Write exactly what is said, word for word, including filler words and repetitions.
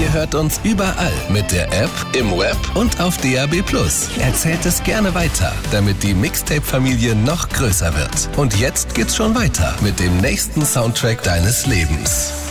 Ihr hört uns überall mit der App, im Web und auf D A B plus. Erzählt es gerne weiter, damit die Mixtape-Familie noch größer wird. Und jetzt geht's schon weiter mit dem nächsten Soundtrack deines Lebens.